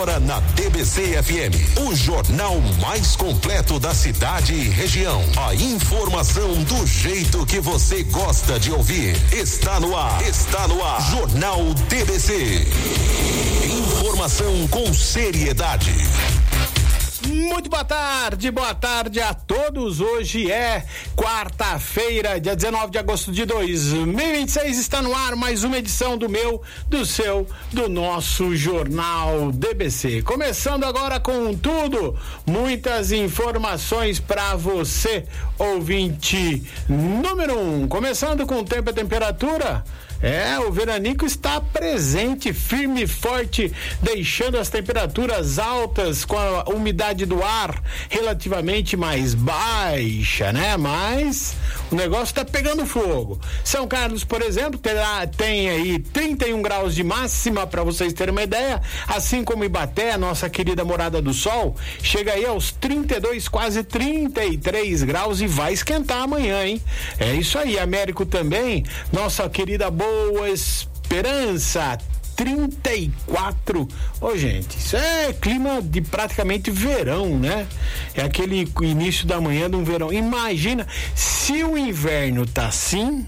Agora na TBC FM, o jornal mais completo da cidade e região. A informação do jeito que você gosta de ouvir. Está no ar. Jornal TBC. Informação com seriedade. Muito boa tarde a todos. Hoje é quarta-feira, dia 19 de agosto de 2026. Está no ar mais uma edição do meu, do seu, do nosso Jornal TBC. Começando agora com tudo, muitas informações para você, ouvinte número 1. Começando com o tempo e a temperatura. O veranico está presente, firme e forte, deixando as temperaturas altas com a umidade do ar relativamente mais baixa, né? Mas o negócio está pegando fogo. São Carlos, por exemplo, tem aí 31 graus de máxima, para vocês terem uma ideia, assim como Ibaté, a nossa querida Morada do Sol, chega aí aos 32, quase 33 graus e vai esquentar amanhã, hein? É isso aí. Américo também, nossa querida Boa Esperança, 34. Gente, isso é clima de praticamente verão, né? É aquele início da manhã de um verão. Imagina se o inverno tá assim,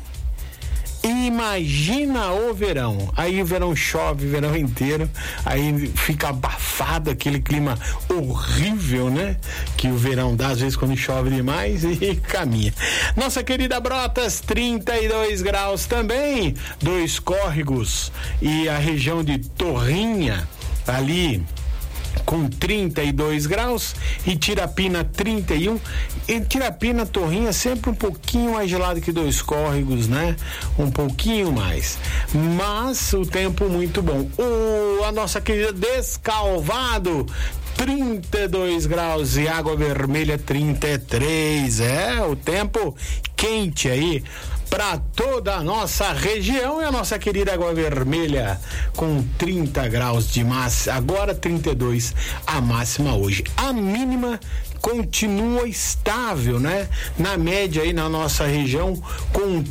imagina o verão. Aí o verão chove o verão inteiro, aí fica abafado, aquele clima horrível, né? Que o verão dá às vezes quando chove demais e caminha. Nossa querida Brotas, 32 graus também, 2 córregos e a região de Torrinha ali com 32 graus e Tirapina 31. E Tirapina, Torrinha sempre um pouquinho mais gelado que 2 córregos, né? Um pouquinho mais, mas o tempo muito bom. A nossa querida Descalvado, 32 graus e Água Vermelha 33. O tempo quente aí para toda a nossa região. E a nossa querida Água Vermelha com 30 graus de máxima, agora 32 a máxima hoje. A mínima continua estável, né? Na média aí na nossa região com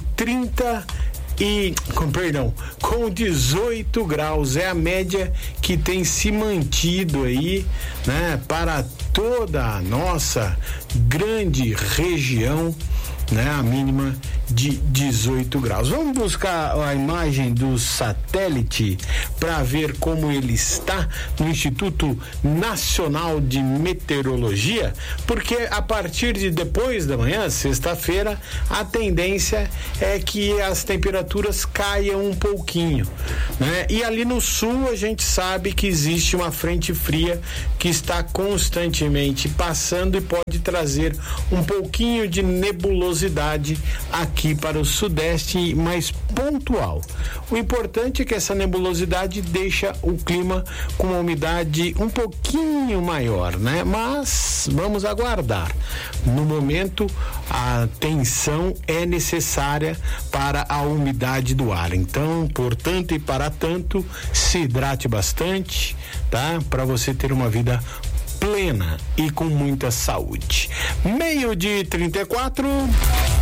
18 graus, é a média que tem se mantido aí, né? Para toda a nossa grande região, né? A mínima de 18 graus. Vamos buscar a imagem do satélite para ver como ele está no Instituto Nacional de Meteorologia, porque a partir de depois da manhã, sexta-feira, a tendência é que as temperaturas caiam um pouquinho, né? E ali no sul a gente sabe que existe uma frente fria que está constantemente passando e pode trazer um pouquinho de nebulosidade aqui para o sudeste, mais pontual. O importante é que essa nebulosidade deixa o clima com uma umidade um pouquinho maior, né? Mas vamos aguardar. No momento, a atenção é necessária para a umidade do ar. Então, portanto e para tanto, se hidrate bastante, tá? Para você ter uma vida plena e com muita saúde. 12:34.